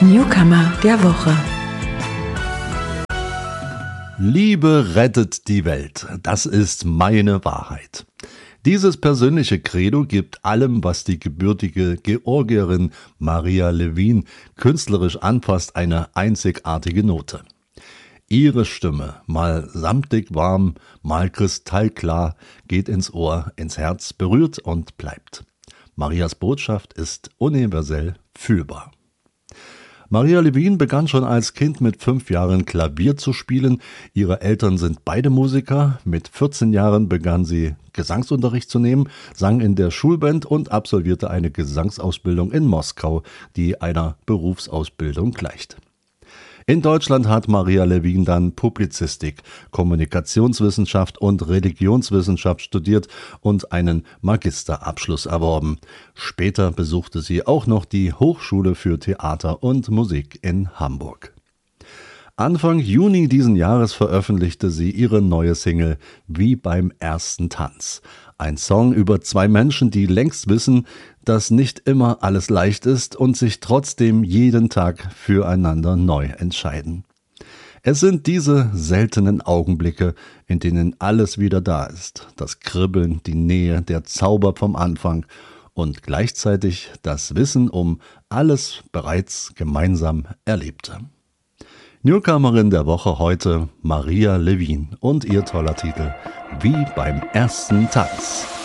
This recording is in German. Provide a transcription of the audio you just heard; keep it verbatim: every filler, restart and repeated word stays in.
Newcomer der Woche. Liebe rettet die Welt, das ist meine Wahrheit. Dieses persönliche Credo gibt allem, was die gebürtige Georgierin Maria Levin künstlerisch anfasst, eine einzigartige Note. Ihre Stimme, mal samtig warm, mal kristallklar, geht ins Ohr, ins Herz, berührt und bleibt. Marias Botschaft ist universell fühlbar. Maria Levin begann schon als Kind mit fünf Jahren Klavier zu spielen. Ihre Eltern sind beide Musiker. Mit vierzehn Jahren begann sie Gesangsunterricht zu nehmen, sang in der Schulband und absolvierte eine Gesangsausbildung in Moskau, die einer Berufsausbildung gleicht. In Deutschland hat Maria Levin dann Publizistik, Kommunikationswissenschaft und Religionswissenschaft studiert und einen Magisterabschluss erworben. Später besuchte sie auch noch die Hochschule für Theater und Musik in Hamburg. Anfang Juni diesen Jahres veröffentlichte sie ihre neue Single Wie beim ersten Tanz. Ein Song über zwei Menschen, die längst wissen, dass nicht immer alles leicht ist und sich trotzdem jeden Tag füreinander neu entscheiden. Es sind diese seltenen Augenblicke, in denen alles wieder da ist. Das Kribbeln, die Nähe, der Zauber vom Anfang und gleichzeitig das Wissen um alles bereits gemeinsam Erlebte. Newcomerin der Woche heute Maria Levin und ihr toller Titel Wie beim ersten Tanz.